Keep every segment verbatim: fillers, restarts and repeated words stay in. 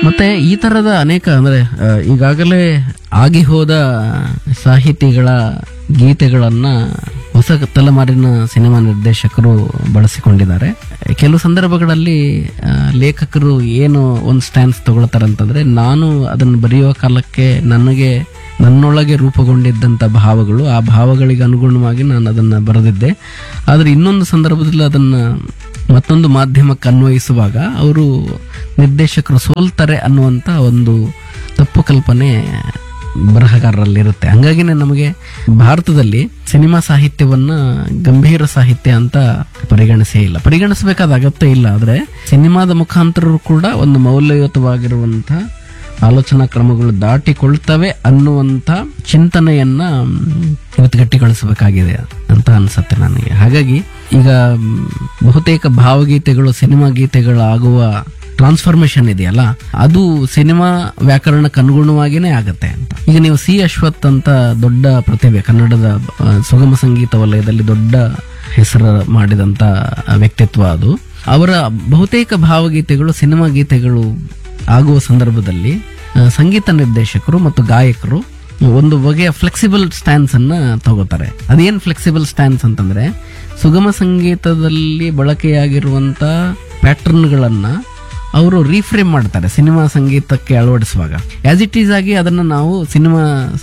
ಮತ್ತೆ ಈ ತರದ ಅನೇಕ ಅಂದ್ರೆ ಆ, ಈಗಾಗಲೇ ಆಗಿ ಹೋದ ಸಾಹಿತಿಗಳ ಗೀತೆಗಳನ್ನ ಹೊಸ ತಲೆಮಾರಿನ ಸಿನಿಮಾ ನಿರ್ದೇಶಕರು ಬಳಸಿಕೊಂಡಿದ್ದಾರೆ. ಕೆಲವು ಸಂದರ್ಭಗಳಲ್ಲಿ ಆ, ಲೇಖಕರು ಏನು ಒಂದು ಸ್ಟ್ಯಾನ್ಸ್ ತಗೊಳ್ತಾರೆ ಅಂತಂದ್ರೆ, ನಾನು ಅದನ್ನು ಬರೆಯುವ ಕಾಲಕ್ಕೆ ನನಗೆ ನನ್ನೊಳಗೆ ರೂಪುಗೊಂಡಿದ್ದಂಥ ಭಾವಗಳು, ಆ ಭಾವಗಳಿಗೆ ಅನುಗುಣವಾಗಿ ನಾನು ಅದನ್ನು ಬರೆದಿದ್ದೆ. ಆದರೆ ಇನ್ನೊಂದು ಸಂದರ್ಭದಲ್ಲಿ ಅದನ್ನು ಮತ್ತೊಂದು ಮಾಧ್ಯಮಕ್ಕೆ ಅನ್ವಯಿಸುವಾಗ ಅವರು ನಿರ್ದೇಶಕರು ಸೋಲ್ತಾರೆ ಅನ್ನುವಂಥ ಒಂದು ತಪ್ಪು ಕಲ್ಪನೆ ಬರಹಗಾರರಲ್ಲಿರುತ್ತೆ. ಹಂಗಾಗಿನೇ ನಮಗೆ ಭಾರತದಲ್ಲಿ ಸಿನಿಮಾ ಸಾಹಿತ್ಯವನ್ನ ಗಂಭೀರ ಸಾಹಿತ್ಯ ಅಂತ ಪರಿಗಣಿಸೇ ಇಲ್ಲ, ಪರಿಗಣಿಸಬೇಕಾದ ಅಗತ್ಯ ಇಲ್ಲ. ಆದರೆ ಸಿನಿಮಾದ ಮುಖಾಂತರ ಕೂಡ ಒಂದು ಮೌಲ್ಯಯುತವಾಗಿರುವಂಥ ಆಲೋಚನಾ ಕ್ರಮಗಳು ದಾಟಿಕೊಳ್ತವೆ ಅನ್ನುವಂಥ ಚಿಂತನೆಯನ್ನ ಇವತ್ತು ಗಟ್ಟಿಗೊಳಿಸಬೇಕಾಗಿದೆ ಅಂತ ಅನ್ಸುತ್ತೆ ನನಗೆ. ಹಾಗಾಗಿ ಈಗ ಬಹುತೇಕ ಭಾವಗೀತೆಗಳು ಸಿನಿಮಾ ಗೀತೆಗಳಾಗುವ ಟ್ರಾನ್ಸ್ಫಾರ್ಮೇಶನ್ ಇದೆಯಲ್ಲ, ಅದು ಸಿನಿಮಾ ವ್ಯಾಕರಣಕ್ಕೆ ಅನುಗುಣವಾಗಿನೇ ಆಗತ್ತೆ ಅಂತ. ಈಗ ನೀವು ಸಿ ಅಶ್ವಥ್ ಅಂತ ದೊಡ್ಡ ಪ್ರತಿಭೆ, ಕನ್ನಡದ ಆ, ಸುಗಮ ಸಂಗೀತ ವಲಯದಲ್ಲಿ ದೊಡ್ಡ ಹೆಸರು ಮಾಡಿದಂತ ವ್ಯಕ್ತಿತ್ವ ಅದು. ಅವರ ಬಹುತೇಕ ಭಾವಗೀತೆಗಳು ಸಿನಿಮಾ ಗೀತೆಗಳು ಆಗುವ ಸಂದರ್ಭದಲ್ಲಿ ಆ, ಸಂಗೀತ ನಿರ್ದೇಶಕರು ಮತ್ತು ಗಾಯಕರು ಒಂದು ಬಗೆಯ ಫ್ಲೆಕ್ಸಿಬಲ್ ಸ್ಟ್ಯಾನ್ಸ್ ಅನ್ನ ತಗೋತಾರೆ. ಅದೇನ್ ಫ್ಲೆಕ್ಸಿಬಲ್ ಸ್ಟ್ಯಾನ್ಸ್ ಅಂತಂದ್ರೆ, ಸುಗಮ ಸಂಗೀತದಲ್ಲಿ ಬಳಕೆಯಾಗಿರುವಂತ ಪ್ಯಾಟರ್ನ್ಗಳನ್ನ ಅವರು ರೀಫ್ರೇಮ್ ಮಾಡ್ತಾರೆ ಸಿನಿಮಾ ಸಂಗೀತಕ್ಕೆ ಅಳವಡಿಸುವಾಗ. ಆಸ್ ಇಟ್ ಈಸ್ ಆಗಿ ಅದನ್ನ ನಾವು ಸಿನಿಮಾ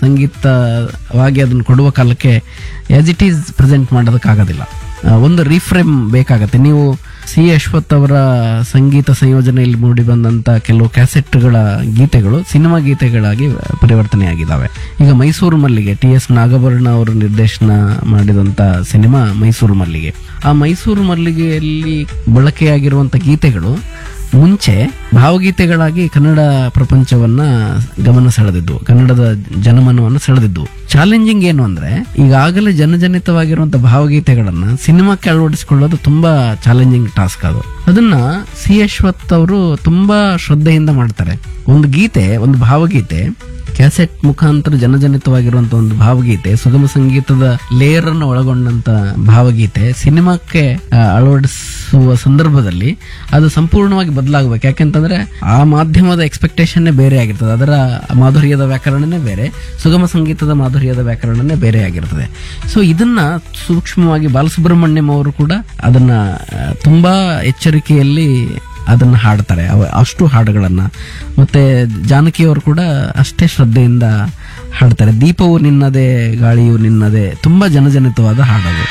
ಸಂಗೀತವಾಗಿ ಅದನ್ನು ಕೊಡುವ ಕಾಲಕ್ಕೆ ಆಸ್ ಇಟ್ ಈಸ್ ಪ್ರೆಸೆಂಟ್ ಮಾಡೋದಕ್ಕಾಗೋದಿಲ್ಲ. ಆ, ಒಂದು ರೀಫ್ರೇಮ್ ಬೇಕಾಗತ್ತೆ. ನೀವು ಸಿ ಅಶ್ವಥ್ ಅವರ ಸಂಗೀತ ಸಂಯೋಜನೆಯಲ್ಲಿ ಮೂಡಿ ಬಂದಂತ ಕೆಲವು ಕ್ಯಾಸೆಟ್ಗಳ ಗೀತೆಗಳು ಸಿನಿಮಾ ಗೀತೆಗಳಾಗಿ ಪರಿವರ್ತನೆಯಾಗಿದ್ದಾವೆ. ಈಗ ಮೈಸೂರು ಮಲ್ಲಿಗೆ, ಟಿ ಎಸ್ ನಾಗಭರಣ ಅವರು ನಿರ್ದೇಶನ ಮಾಡಿದಂತ ಸಿನಿಮಾ ಮೈಸೂರು ಮಲ್ಲಿಗೆ. ಆ ಮೈಸೂರು ಮಲ್ಲಿಗೆಯಲ್ಲಿ ಬಳಕೆಯಾಗಿರುವಂತ ಗೀತೆಗಳು ಮುಂಚೆ ಭಾವಗೀತೆಗಳಾಗಿ ಕನ್ನಡ ಪ್ರಪಂಚವನ್ನ ಗಮನ ಸೆಳೆದಿದ್ದು, ಕನ್ನಡದ ಜನಮನವನ್ನು ಸೆಳೆದಿದ್ದು. ಚಾಲೆಂಜಿಂಗ್ ಏನು ಅಂದ್ರೆ, ಈಗಾಗಲೇ ಜನಜನಿತವಾಗಿರುವಂತಹ ಭಾವಗೀತೆಗಳನ್ನ ಸಿನಿಮಾಕ್ಕೆ ಅಳವಡಿಸಿಕೊಳ್ಳೋದು ತುಂಬಾ ಚಾಲೆಂಜಿಂಗ್ ಟಾಸ್ಕ್. ಅದು ಅದನ್ನ ಸಿ ಅಶ್ವಥ್ ಅವರು ತುಂಬಾ ಶ್ರದ್ಧೆಯಿಂದ ಮಾಡ್ತಾರೆ. ಒಂದು ಗೀತೆ, ಒಂದು ಭಾವಗೀತೆ ಕ್ಯಾಸೆಟ್ ಮುಖಾಂತರ ಜನಜನಿತವಾಗಿರುವಂತಹ ಒಂದು ಭಾವಗೀತೆ, ಸುಗಮ ಸಂಗೀತದ ಲೇಯರ್ ಅನ್ನು ಒಳಗೊಂಡಂತ ಭಾವಗೀತೆ ಸಿನಿಮಾಕ್ಕೆ ಆ, ಅಳವಡಿಸುವ ಸಂದರ್ಭದಲ್ಲಿ ಅದು ಸಂಪೂರ್ಣವಾಗಿ ಬದಲಾಗಬೇಕು. ಯಾಕೆಂತಂದ್ರೆ ಆ ಮಾಧ್ಯಮದ ಎಕ್ಸ್ಪೆಕ್ಟೇಷನ್ ಬೇರೆ ಆಗಿರ್ತದೆ, ಅದರ ಮಾಧುರ್ಯದ ವ್ಯಾಕರಣನೇ ಬೇರೆ, ಸುಗಮ ಸಂಗೀತದ ಮಾಧುರ್ಯದ ವ್ಯಾಕರಣನೇ ಬೇರೆ ಆಗಿರ್ತದೆ. ಸೊ ಇದನ್ನ ಸೂಕ್ಷ್ಮವಾಗಿ ಬಾಲಸುಬ್ರಹ್ಮಣ್ಯಂ ಅವರು ಕೂಡ ಅದನ್ನ ಆ, ತುಂಬಾ ಎಚ್ಚರಿಕೆಯಲ್ಲಿ ಅದನ್ನ ಹಾಡ್ತಾರೆ, ಅವ ಅಷ್ಟು ಹಾಡುಗಳನ್ನ. ಮತ್ತೆ ಜಾನಕಿಯವರು ಕೂಡ ಅಷ್ಟೇ ಶ್ರದ್ಧೆಯಿಂದ ಹಾಡ್ತಾರೆ. ದೀಪವು ನಿನ್ನದೇ ಗಾಳಿಯು ನಿನ್ನದೇ, ತುಂಬಾ ಜನಜನಿತವಾದ ಹಾಡದು.